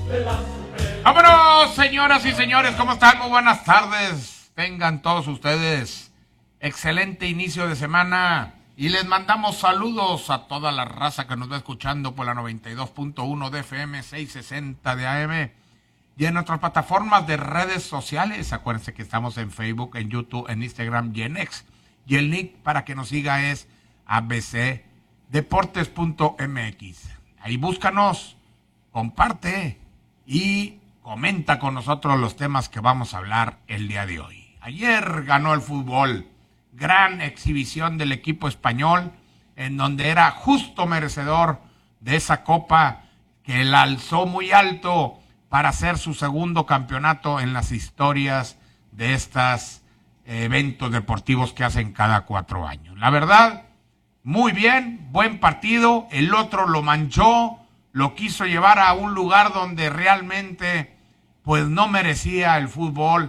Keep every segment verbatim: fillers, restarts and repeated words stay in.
Vámonos, señoras y señores, ¿cómo están? Muy buenas tardes. Tengan todos ustedes excelente inicio de semana y les mandamos saludos a toda la raza que nos va escuchando por la noventa y dos punto uno de F M, seiscientos sesenta de A M y en nuestras plataformas de redes sociales. Acuérdense que estamos en Facebook, en YouTube, en Instagram y en X. Y el link para que nos siga es a b c deportes punto m x. Ahí búscanos, comparte y comenta con nosotros los temas que vamos a hablar el día de hoy. Ayer ganó el fútbol, gran exhibición del equipo español, en donde era justo merecedor de esa copa que la alzó muy alto para hacer su segundo campeonato en las historias de estos eventos deportivos que hacen cada cuatro años. La verdad, muy bien, buen partido. El otro lo manchó, lo quiso llevar a un lugar donde realmente pues no merecía el fútbol.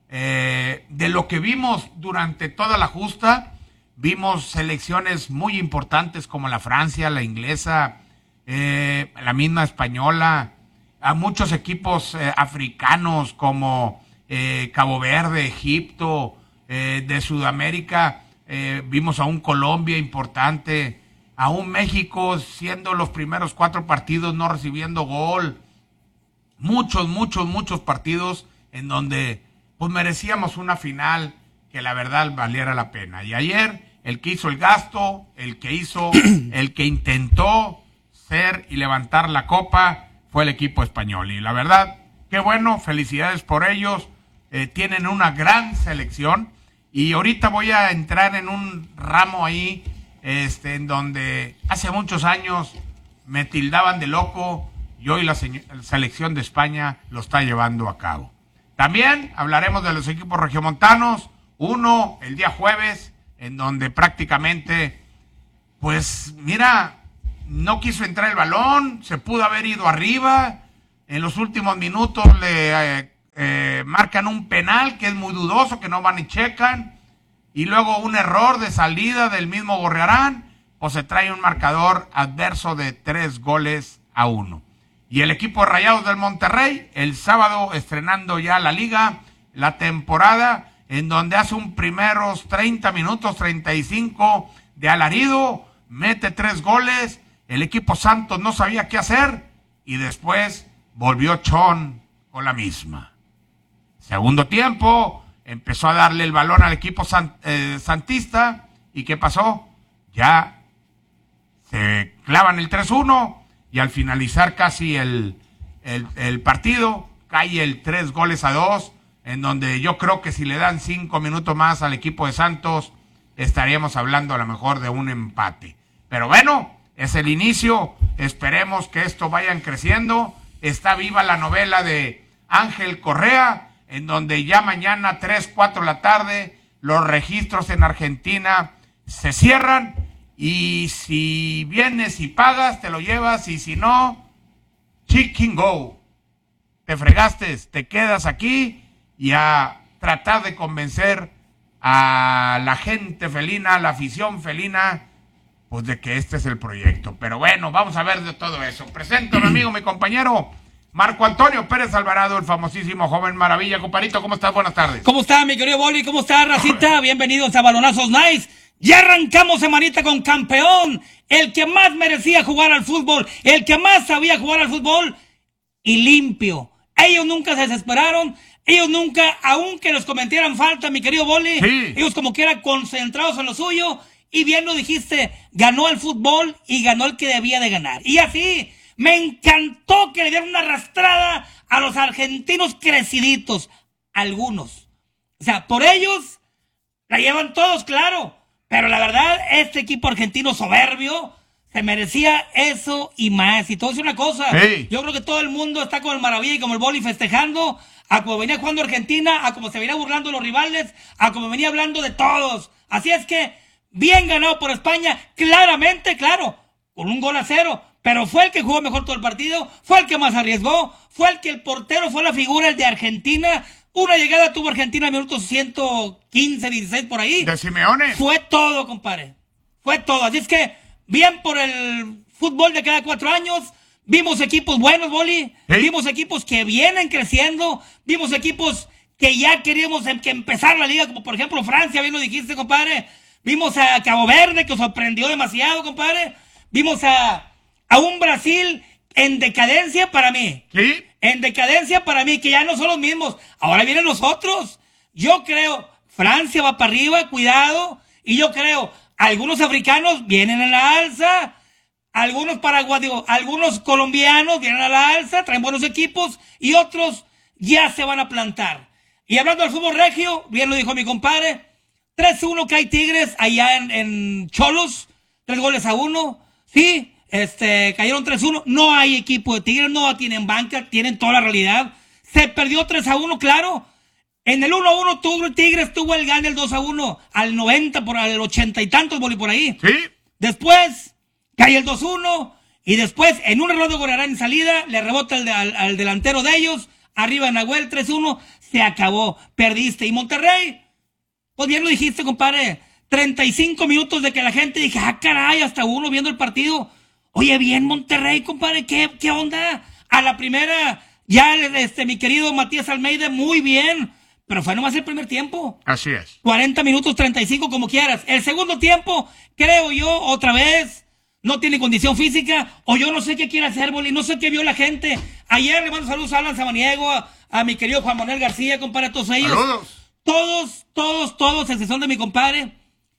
Eh, de lo que vimos durante toda la justa, vimos selecciones muy importantes como la Francia, la inglesa, eh, la misma española, a muchos equipos eh, africanos como eh, Cabo Verde, Egipto, eh, de Sudamérica, eh, vimos a un Colombia importante, a un México siendo los primeros cuatro partidos no recibiendo gol, muchos, muchos, muchos partidos en donde pues merecíamos una final que la verdad valiera la pena. Y ayer, el que hizo el gasto, el que hizo, el que intentó ser y levantar la copa, fue el equipo español. Y la verdad, qué bueno, felicidades por ellos. Eh, tienen una gran selección. Y ahorita voy a entrar en un ramo ahí, este, en donde hace muchos años me tildaban de loco, y hoy la se- selección de España lo está llevando a cabo. También hablaremos de los equipos regiomontanos. Uno, el día jueves, en donde prácticamente, pues mira, no quiso entrar el balón, se pudo haber ido arriba. En los últimos minutos le eh, eh, marcan un penal que es muy dudoso, que no van y checan. Y luego un error de salida del mismo Gorriarán, pues se trae un marcador adverso de tres goles a uno. Y el equipo de Rayados del Monterrey, el sábado estrenando ya la liga, la temporada, en donde hace un primeros treinta minutos, treinta y cinco de alarido, mete tres goles, el equipo Santos no sabía qué hacer, y después volvió Chon con la misma. Segundo tiempo, empezó a darle el balón al equipo san, eh, santista, ¿y qué pasó? Ya se clavan el tres uno, y al finalizar casi el, el, el partido, cae el tres goles a dos, en donde yo creo que si le dan cinco minutos más al equipo de Santos, estaríamos hablando a lo mejor de un empate. Pero bueno, es el inicio, esperemos que esto vayan creciendo. Está viva la novela de Ángel Correa, en donde ya mañana, tres, cuatro de la tarde, los registros en Argentina se cierran. Y si vienes y pagas, te lo llevas, y si no, chicken go. Te fregaste, te quedas aquí y a tratar de convencer a la gente felina, a la afición felina, pues de que este es el proyecto. Pero bueno, vamos a ver de todo eso. Presento a mi amigo, mi compañero, Marco Antonio Pérez Alvarado, el famosísimo joven maravilla. Comparito, ¿cómo estás? Buenas tardes. ¿Cómo está, mi querido Boli? ¿Cómo está, racita? Bienvenidos a Balonazos Nice. Ya arrancamos semanita con campeón, el que más merecía jugar al fútbol, el que más sabía jugar al fútbol, y limpio. Ellos nunca se desesperaron, ellos nunca, aunque les cometieran falta, mi querido Boli, sí. Ellos como que eran concentrados en lo suyo, y bien lo dijiste, ganó el fútbol y ganó el que debía de ganar. Y así, me encantó que le dieran una arrastrada a los argentinos creciditos, algunos. O sea, por ellos la llevan todos, claro. Pero la verdad, este equipo argentino soberbio se merecía eso y más. Y te voy a decir una cosa, hey. Yo creo que todo el mundo está como el Maravilla y como el Boli festejando a como venía jugando Argentina, a como se venía burlando de los rivales, a como venía hablando de todos. Así es que, bien ganado por España, claramente, claro, con un gol a cero. Pero fue el que jugó mejor todo el partido, fue el que más arriesgó, fue el que el portero fue la figura, el de Argentina. Una llegada tuvo Argentina en minutos ciento quince, dieciséis por ahí. De Simeone. Fue todo, compadre. Fue todo. Así es que, bien por el fútbol de cada cuatro años, Vimos equipos buenos, Boli. ¿Sí? Vimos equipos que vienen creciendo. Vimos equipos que ya queríamos em que empezar la liga, como por ejemplo Francia, bien lo dijiste, compadre. Vimos a Cabo Verde, que sorprendió demasiado, compadre. Vimos a, a un Brasil en decadencia para mí. ¿Sí? En decadencia para mí, que ya no son los mismos. Ahora vienen los otros. Yo creo, Francia va para arriba, cuidado. Y yo creo, algunos africanos vienen en la alza. Algunos paraguayos, algunos colombianos vienen a la alza, traen buenos equipos. Y otros ya se van a plantar. Y hablando del fútbol regio, bien lo dijo mi compadre, tres uno que hay Tigres allá en, en Cholos, tres goles a uno, sí, este, cayeron tres uno, no hay equipo de Tigres, no tienen banca, tienen toda la realidad, se perdió tres a uno, claro, en el uno a uno tuvo Tigres, tuvo el gane el dos a uno, al noventa, por al ochenta y tantos, boli por ahí, ¿Sí? después cae el dos uno, y después en un reloj de Gorarán en salida, le rebota al, al, al delantero de ellos, arriba Nahuel tres uno, se acabó, perdiste. Y Monterrey, pues bien lo dijiste, compadre, treinta y cinco minutos de que la gente dije, ah, caray, hasta uno viendo el partido. Oye, bien Monterrey, compadre, ¿qué, qué onda? A la primera, ya este, mi querido Matías Almeida, muy bien, pero fue nomás el primer tiempo. Así es. cuarenta minutos, treinta y cinco, como quieras. El segundo tiempo, creo yo, otra vez, no tiene condición física, o yo no sé qué quiere hacer, Boli, no sé qué vio la gente. Ayer le mando saludos a Alan Samaniego, a, a mi querido Juan Manuel García, compadre, a todos ellos. Saludos. Todos, todos, todos, excepción de mi compadre,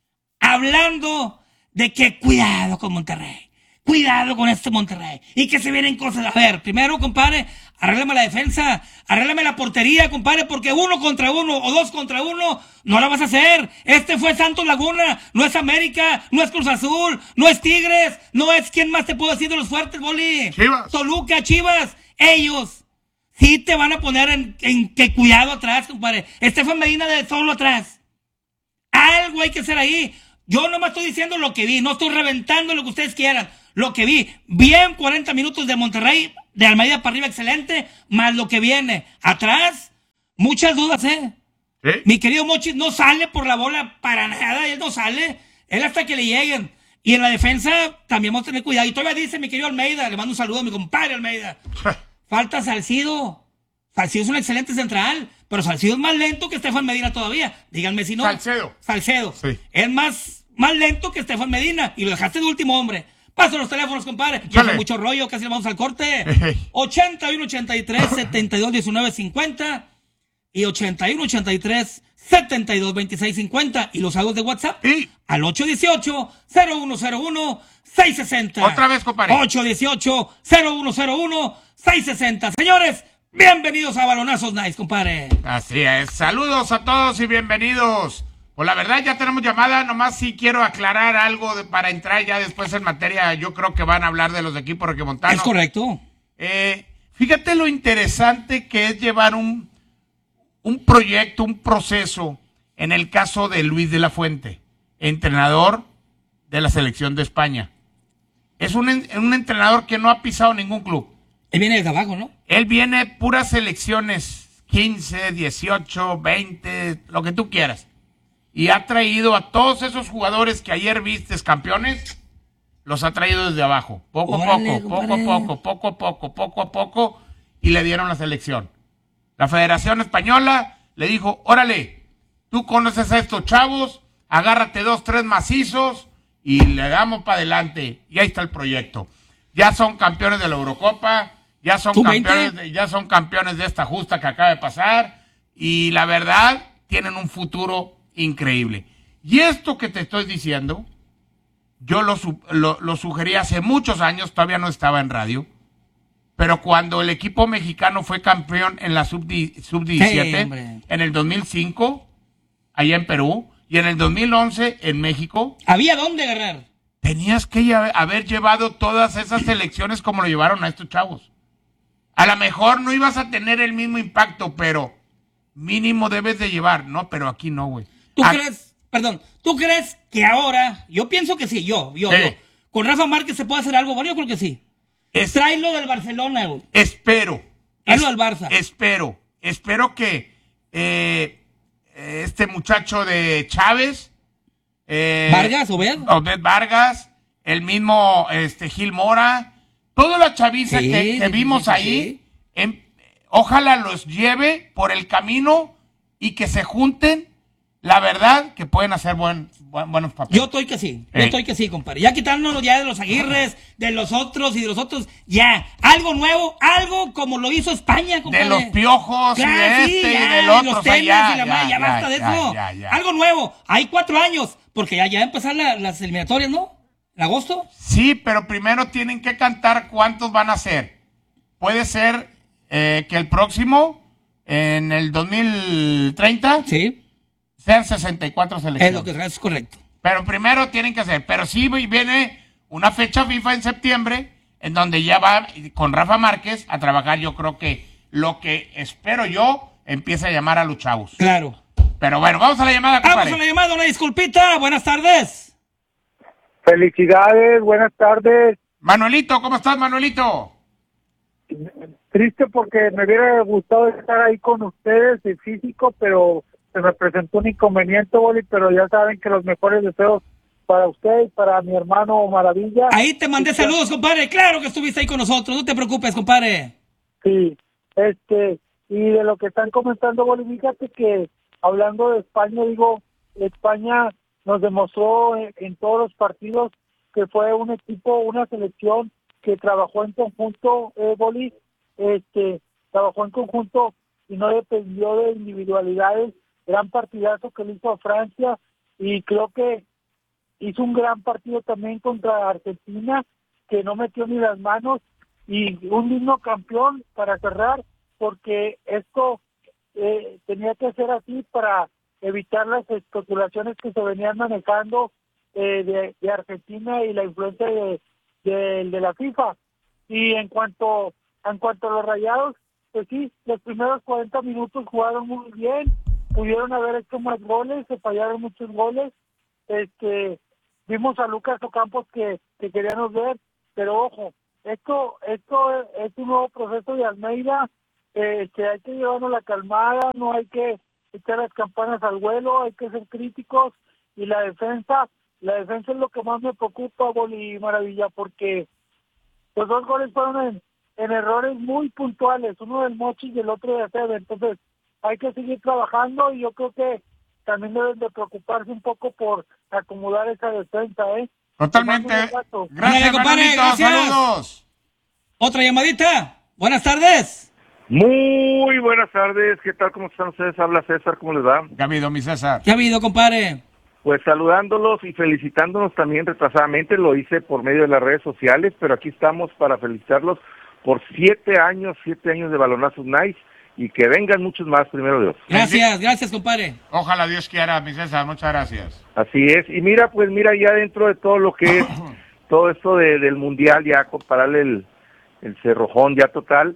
hablando de que cuidado con Monterrey, cuidado con este Monterrey, y que se vienen cosas. A ver, primero, compadre, arréglame la defensa, arréglame la portería, compadre, porque uno contra uno o dos contra uno no la vas a hacer. Este fue Santos Laguna, no es América, no es Cruz Azul, no es Tigres, no es quién más te puedo decir de los fuertes, Boli. Chivas. Toluca, Chivas, ellos sí te van a poner en, en que cuidado atrás, compadre. Estefan Medina de solo atrás. Algo hay que hacer ahí. Yo nomás estoy diciendo lo que vi, no estoy reventando lo que ustedes quieran. Lo que vi, bien cuarenta minutos de Monterrey, de Almeida para arriba, excelente, más lo que viene. Atrás, muchas dudas, ¿eh? ¿Sí? Mi querido Mochis no sale por la bola para nada, él no sale, él hasta que le lleguen. Y en la defensa también vamos a tener cuidado. Y todavía dice mi querido Almeida, le mando un saludo a mi compadre Almeida. Falta Salcido. Salcido es un excelente central, pero Salcido es más lento que Estefan Medina todavía. Díganme si no. Salcedo. Salcedo. Sí. Es más, más lento que Estefan Medina. Y lo dejaste de último hombre. Paso los teléfonos, compadre. Ya hace mucho rollo, casi le vamos al corte. ochenta y uno, ochenta y tres, setenta y dos, diecinueve, cincuenta y ochenta y uno, ochenta y tres, setenta y dos, veintiséis, cincuenta. Y los audios de WhatsApp ¿Y? al ocho dieciocho, cero uno cero uno, seis sesenta. Otra vez, compadre. ocho dieciocho, cero uno cero uno, seis sesenta. Señores, bienvenidos a Balonazos Nice, compadre. Así es. Saludos a todos y bienvenidos. Pues la verdad ya tenemos llamada, nomás sí quiero aclarar algo de, para entrar ya después en materia. Yo creo que van a hablar de los equipos regiomontanos. Es correcto. Eh, fíjate lo interesante que es llevar un, un proyecto, un proceso, en el caso de Luis de la Fuente, entrenador de la selección de España. Es un, un entrenador que no ha pisado ningún club. Él viene desde abajo, ¿no? Él viene puras selecciones, quince, dieciocho, veinte, lo que tú quieras. Y ha traído a todos esos jugadores que ayer vistes campeones, los ha traído desde abajo, poco a Órale, poco, poco a compadre. poco, poco a poco, poco a poco, y le dieron la selección. La Federación Española le dijo, órale, tú conoces a estos chavos, agárrate dos, tres macizos, y le damos para adelante. Y ahí está el proyecto. Ya son campeones de la Eurocopa, ya son ¿Sub campeones veinte? de, ya son campeones de esta justa que acaba de pasar, y la verdad, tienen un futuro increíble. Y esto que te estoy diciendo, yo lo, lo, lo sugerí hace muchos años, todavía no estaba en radio, pero cuando el equipo mexicano fue campeón en la sub diecisiete, Sí, en el dos mil cinco, allá en Perú, y en el dos mil once en México, Había dónde agarrar. tenías que lle- haber llevado todas esas selecciones como lo llevaron a estos chavos. A lo mejor no ibas a tener el mismo impacto, pero mínimo debes de llevar. No, pero aquí no, güey. ¿Tú Ah, crees, perdón, tú crees que ahora, yo pienso que sí, yo, yo, Sí. yo, con Rafa Márquez se puede hacer algo? Bueno, yo creo que sí. es- Tráelo del Barcelona, güey. espero. Tráelo es- al Barça. Espero. Espero que eh, este muchacho de Chávez, eh, Vargas, Obed. Obed Vargas, el mismo este Gil Mora, toda la chaviza Sí, que, que sí, vimos sí, sí, ahí, sí. em- ojalá los lleve por el camino y que se junten, la verdad, que pueden hacer buen, buen- buenos papeles. Yo estoy que sí, yo Ey. estoy que sí, compadre. Ya quitándonos ya de los Aguirres, de los otros y de los otros, ya. Algo nuevo, algo como lo hizo España, compadre. De los piojos y Claro, de sí, este ya, y del y otro. los o sea, temas ya, y la ya, madre, ya, ya, basta de ya, eso. ya, ya. Algo nuevo. Hay cuatro años, porque ya, ya va a empezar la- las eliminatorias, ¿no? ¿En agosto? Sí, pero primero tienen que cantar cuántos van a ser. Puede ser eh, que el próximo, en el dos mil treinta, Sí, sean sesenta y cuatro es selecciones. lo que es correcto. Pero primero tienen que hacer. Pero sí viene una fecha FIFA en septiembre, en donde ya va con Rafa Márquez a trabajar. Yo creo que lo que espero yo empieza a llamar a los chavos. Claro. Pero bueno, vamos a la llamada, Vamos compadre. a la llamada, una disculpita. Buenas tardes. Felicidades, buenas tardes. Manuelito, ¿cómo estás, Manuelito? Triste porque me hubiera gustado estar ahí con ustedes en físico, pero se me presentó un inconveniente, Boli, pero ya saben que los mejores deseos para usted y para mi hermano Maravilla. Ahí te mandé saludos, compadre. Claro que estuviste ahí con nosotros. No te preocupes, compadre. Sí, este, y de lo que están comentando, Boli, fíjate que hablando de España, digo, España nos demostró en, en todos los partidos que fue un equipo, una selección que trabajó en conjunto, eh, Boli, este, trabajó en conjunto y no dependió de individualidades. Gran partidazo que le hizo a Francia y creo que hizo un gran partido también contra Argentina, que no metió ni las manos, y un digno campeón para cerrar, porque esto eh, tenía que ser así para evitar las especulaciones que se venían manejando eh, de, de Argentina y la influencia de, de, de la FIFA. Y en cuanto en cuanto a los Rayados, pues sí, los primeros cuarenta minutos jugaron muy bien, pudieron haber hecho más goles, se fallaron muchos goles. Este, vimos a Lucas Ocampos que, que queríamos ver, pero ojo, esto esto es un nuevo proceso de Almeida, eh, que hay que llevarnos la calmada, no hay que echar las campanas al vuelo, hay que ser críticos, y la defensa, la defensa es lo que más me preocupa, Boli Maravilla, porque los dos goles fueron en, en errores muy puntuales, uno del Mochi y el otro de Acebe. Entonces hay que seguir trabajando, y yo creo que también deben de preocuparse un poco por acomodar esa defensa, ¿eh? Totalmente. Te mando un abrazo. Gracias, Ándale, compadre, Manolito. gracias. Saludos. Otra llamadita. Buenas tardes. Muy buenas tardes, ¿qué tal? ¿Cómo están ustedes? Habla César, ¿cómo les va? ¿Qué ha habido, mi César? ¿Qué ha habido, compadre? Pues saludándolos y felicitándonos también retrasadamente, lo hice por medio de las redes sociales, pero aquí estamos para felicitarlos por siete años, siete años de Balonazos Nice, y que vengan muchos más, primero Dios. Gracias, gracias, compadre. Ojalá Dios quiera, mi César. Muchas gracias. Así es, y mira, pues mira, ya dentro de todo lo que es todo esto de, del Mundial, ya compararle el, el cerrojón ya total,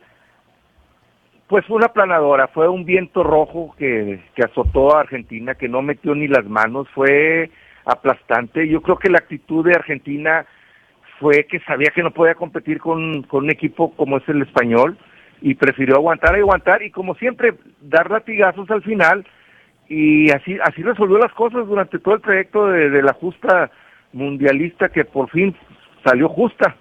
pues fue una planadora, fue un viento rojo que, que azotó a Argentina, que no metió ni las manos, fue aplastante. Yo creo que la actitud de Argentina fue que sabía que no podía competir con, con un equipo como es el español, y prefirió aguantar y aguantar, y como siempre, dar latigazos al final, y así así resolvió las cosas durante todo el proyecto de, de la justa mundialista, que por fin salió justa.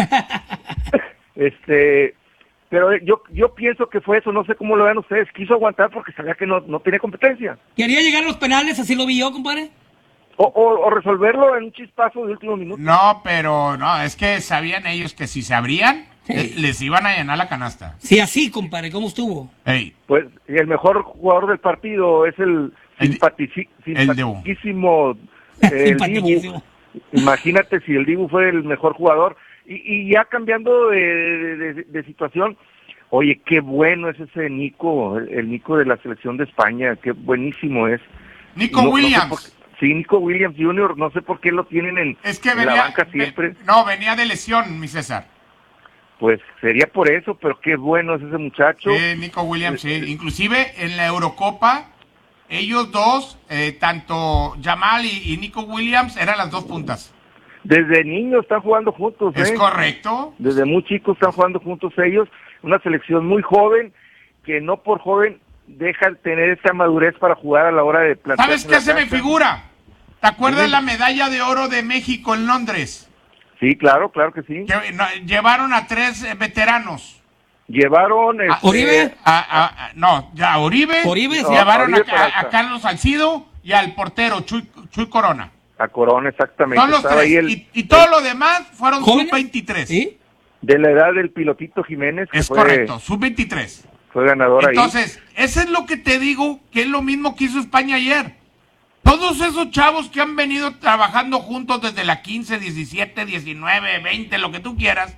este... Pero yo yo pienso que fue eso, no sé cómo lo vean ustedes, quiso aguantar porque sabía que no, no tenía competencia. ¿Quería llegar a los penales? ¿Así lo vi yo, compadre? O, o, o resolverlo en un chispazo de último minuto. No, pero no, es que sabían ellos que si se abrían, Sí. eh, les iban a llenar la canasta. Sí, así, compadre. ¿Cómo estuvo? Ey, Pues el mejor jugador del partido es el, El- simpatici- el Dibu. simpaticísimo eh, el Simpaticísimo. Dibu. Imagínate si el Dibu fue el mejor jugador. Y, y ya cambiando de, de, de- de situación, oye, qué bueno es ese Nico, el, el Nico de la selección de España, qué buenísimo es. Nico No- no sé Williams. por qué- sí, Nico Williams junior, no sé por qué lo tienen en, Es que en venía. la banca ve- siempre. no, venía de lesión, mi César. Pues sería por eso, pero qué bueno es ese muchacho. Sí, Nico Williams, sí. Inclusive en la Eurocopa, ellos dos, eh, tanto Jamal y, y Nico Williams, eran las dos puntas. Desde niños están jugando juntos, ¿Es ¿eh? correcto? Desde muy chicos están jugando juntos ellos. Una selección muy joven, que no por joven deja de tener esa madurez para jugar a la hora de plantearse ¿Sabes qué la se me cancha. figura? ¿Te acuerdas Sí. la medalla de oro de México en Londres? Sí, claro, claro que sí. Que, no, llevaron a tres eh, veteranos. Llevaron... A, este, ¿Oribe? A, a, a, no, ya a Oribe. Oribe, no, llevaron Oribe a, a, a Carlos Salcido y al portero Chuy, Chuy Corona. A Corona, exactamente. Son los Estaba tres. ahí el, y, y todo lo demás fueron ¿Jóvenes? sub veintitrés. ¿Sí? de la edad del Pilotito Jiménez, que Es fue, correcto, sub veintitrés. fue ganador ahí. Entonces, eso es lo que te digo, que es lo mismo que hizo España ayer. Todos esos chavos que han venido trabajando juntos desde la quince, diecisiete, diecinueve, veinte, lo que tú quieras,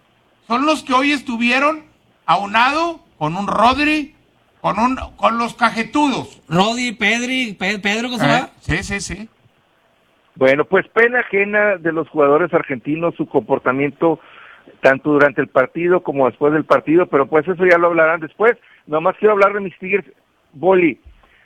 son los que hoy estuvieron aunado con un Rodri, con un con los cajetudos. Rodi, Pedri, Pe- Pedro, ¿cómo se Eh, llama? sí, sí, sí. Bueno, pues pena ajena de los jugadores argentinos, su comportamiento tanto durante el partido como después del partido, pero pues eso ya lo hablarán después. Nomás quiero hablar de mis Tigres. Boli,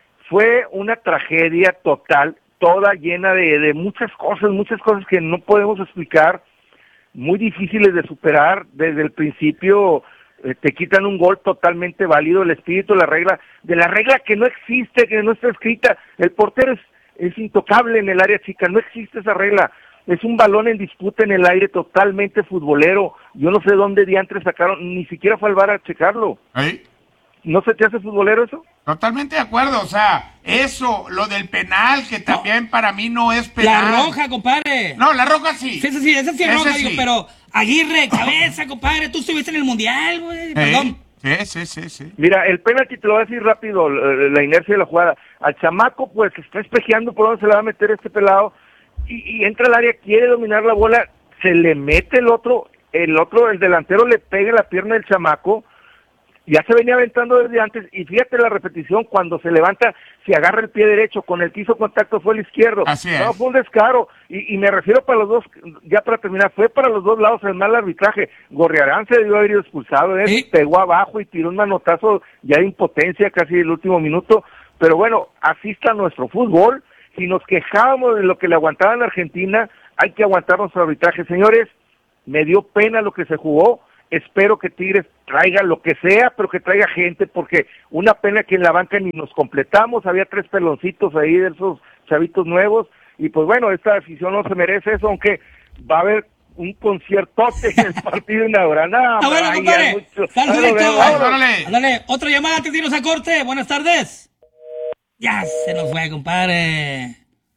fue una tragedia total, toda llena de, de muchas cosas, muchas cosas que no podemos explicar, muy difíciles de superar. Desde el principio eh, te quitan un gol totalmente válido, el espíritu, la regla, de la regla que no existe, que no está escrita. El portero es es intocable en el área chica, no existe esa regla, es un balón en disputa en el aire totalmente futbolero. Yo no sé dónde diantres sacaron, ni siquiera fue al V A R a checarlo. ¿Eh? ¿No se te hace futbolero eso? Totalmente de acuerdo, o sea, eso, lo del penal, que también para mí no es penal. La roja, compadre. No, la roja sí. Sí, esa sí, esa sí es Ese roja, sí. digo, pero Aguirre, cabeza, compadre, tú estuviste en el Mundial, güey, perdón. Sí, sí, sí, sí. Mira, el penalti te lo voy a decir rápido, la, la inercia de la jugada. Al chamaco, pues, está espejeando por dónde se le va a meter este pelado, y, y entra al área, quiere dominar la bola, se le mete el otro, el otro, el delantero le pega en la pierna del chamaco, ya se venía aventando desde antes, y fíjate la repetición, cuando se levanta, se agarra el pie derecho, con el que hizo contacto fue el izquierdo. Así es. No, fue un descaro, y, y me refiero para los dos, ya para terminar, fue para los dos lados el mal arbitraje. Gorriarán se debió haber ido expulsado, ¿eh? Sí. Pegó abajo y tiró un manotazo ya de impotencia casi el último minuto, pero bueno, así está nuestro fútbol. Si nos quejábamos de lo que le aguantaban a Argentina, hay que aguantar nuestro arbitraje. Señores, me dio pena lo que se jugó. Espero que Tigres traiga lo que sea, pero que traiga gente, porque una pena que en la banca ni nos completamos, había tres peloncitos ahí de esos chavitos nuevos, y pues bueno, esta afición no se merece eso, aunque va a haber un conciertote en el partido inaugural. No, Está bueno, ay, compadre. ya mucho. Sal Ahí nos directo. vemos, vámonos. Órale. Ándale, otra llamada antes de irnos a corte. Buenas tardes. Ya se nos fue, compadre.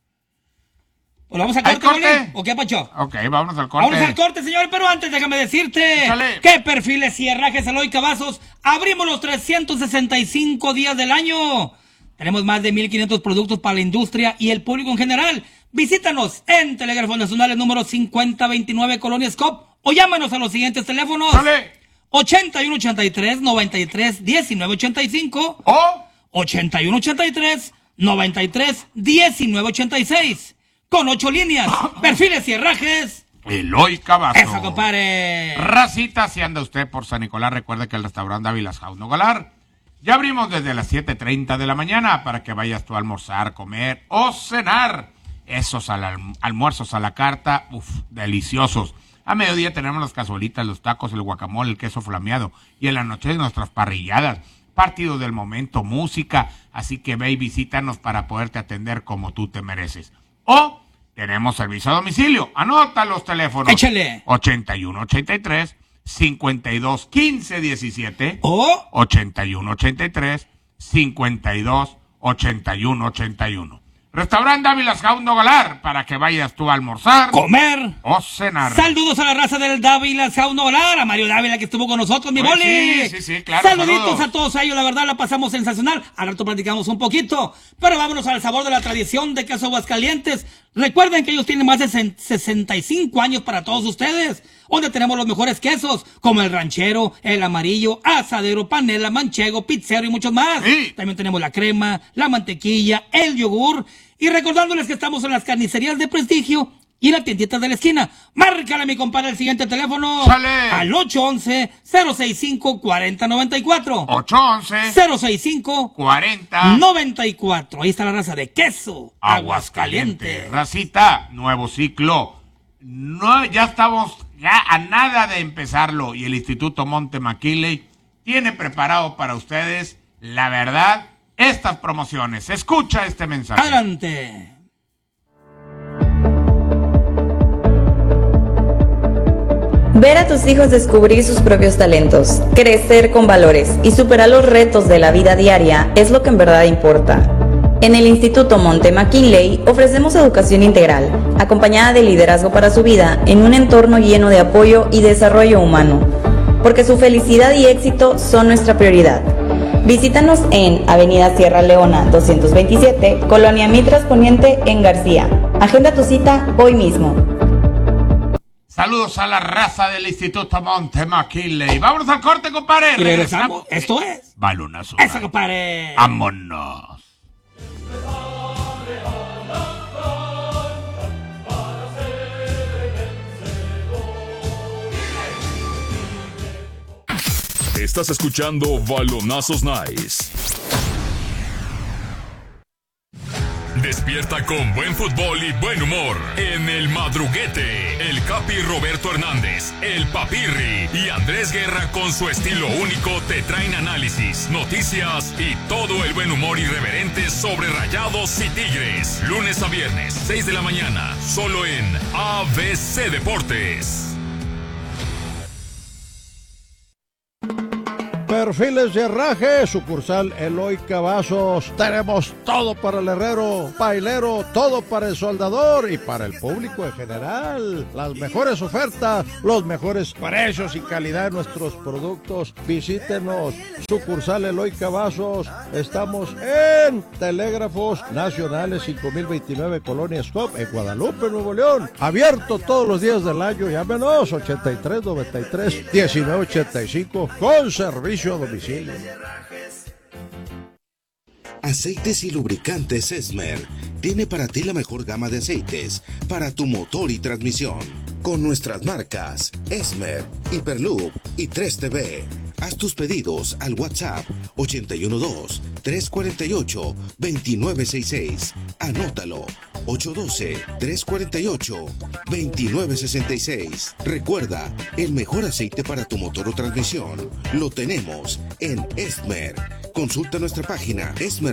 ¿Pues vamos a ¿Hay corte, corte? Boli? ¿O qué, Pacho? Ok, vámonos al corte. Vamos al corte, señor, pero antes déjame decirte Échale. que Perfiles y Herrajes Eloy Cavazos abrimos los trescientos sesenta y cinco días del año. Tenemos más de mil quinientos productos para la industria y el público en general. Visítanos en Telégrafo Nacional, el número cincuenta veintinueve, Colonia Scop, o llámanos a los siguientes teléfonos. Dale. ochenta y uno ochenta y tres, noventa y tres, diecinueve ochenta y cinco, O ochenta y uno ochenta y tres, noventa y tres, diecinueve ochenta y seis. Con ocho líneas, Perfiles y Herrajes. Eloy Cavazo. Eso, compadre. Racita, si anda usted por San Nicolás, recuerde que el restaurante Dávilas House Nogalar ya abrimos desde las siete treinta de la mañana para que vayas tú a almorzar, comer o cenar. Esos al alm- almuerzos a la carta, uff, deliciosos. A mediodía tenemos las cazuelitas, los tacos, el guacamole, el queso flameado. Y en la noche nuestras parrilladas, partidos del momento, música. Así que ve y visítanos para poderte atender como tú te mereces. O tenemos servicio a domicilio. Anota los teléfonos. Échale. ochenta y uno ochenta y tres, cincuenta y dos quince diecisiete. O ochenta y uno ochenta y tres, cincuenta y dos ochenta y uno ochenta y uno. Restaurante Dávilas House Nogalar, para que vayas tú a almorzar comer. o cenar. Saludos a la raza del Dávila Saunolar, a Mario Dávila que estuvo con nosotros, mi Pues Boli. sí, sí, sí, claro, Saluditos saludos. a todos ellos, la verdad la pasamos sensacional. Al rato platicamos un poquito, pero vámonos al sabor de la tradición de Queso Aguascalientes. Recuerden que ellos tienen más de sesenta y cinco años para todos ustedes, donde tenemos los mejores quesos, como el ranchero, el amarillo, asadero, panela, manchego, pizzero y muchos más. Sí. También tenemos la crema, la mantequilla, el yogur. Y recordándoles que estamos en las carnicerías de prestigio y en la tiendita de la esquina. Márcale, mi compadre, el siguiente teléfono. Sale. Al ocho once, cero sesenta y cinco, cuarenta noventa y cuatro. ocho once, cero sesenta y cinco, cuarenta noventa y cuatro. Ahí está la raza de queso Aguascalientes. Racita, nuevo ciclo. No, ya estamos ya a nada de empezarlo y el Instituto Monte McKinley tiene preparado para ustedes, la verdad, estas promociones. Escucha este mensaje. Adelante. Ver a tus hijos descubrir sus propios talentos, crecer con valores y superar los retos de la vida diaria es lo que en verdad importa. En el Instituto Monte McKinley ofrecemos educación integral, acompañada de liderazgo para su vida en un entorno lleno de apoyo y desarrollo humano, porque su felicidad y éxito son nuestra prioridad. Visítanos en Avenida Sierra Leona doscientos veintisiete, Colonia Mitras Poniente en García. Agenda tu cita hoy mismo. Saludos a la raza del Instituto Monte McKinley. Vámonos al corte, compadre. Y regresamos. Esto es Balonazo. Eso, compadre. Vámonos. Estás escuchando Balonazos Nice. Despierta con buen fútbol y buen humor en El Madruguete. El Capi Roberto Hernández, el Papirri y Andrés Guerra con su estilo único te traen análisis, noticias y todo el buen humor irreverente sobre Rayados y Tigres. Lunes a viernes, seis de la mañana, solo en A B C Deportes. Perfiles de herraje, sucursal Eloy Cavazos. Tenemos todo para el herrero, pailero, todo para el soldador y para el público en general. Las mejores ofertas, los mejores precios y calidad de nuestros productos. Visítenos, sucursal Eloy Cavazos. Estamos en Telégrafos Nacionales cinco mil veintinueve, Colonia Stop, en Guadalupe, Nuevo León. Abierto todos los días del año. Llámenos ochenta y tres noventa y tres diecinueve ochenta y cinco con servicio a domicilio. Aceites y lubricantes Esmer tiene para ti la mejor gama de aceites para tu motor y transmisión. Con nuestras marcas Esmer, Hyperloop y tres T V. Haz tus pedidos al WhatsApp ochenta y uno dos, tres cuarenta y ocho, veintinueve sesenta y seis. Anótalo, ocho doce, tres cuarenta y ocho, veintinueve sesenta y seis. Recuerda, el mejor aceite para tu motor o transmisión lo tenemos en Esmer. Consulta nuestra página esmer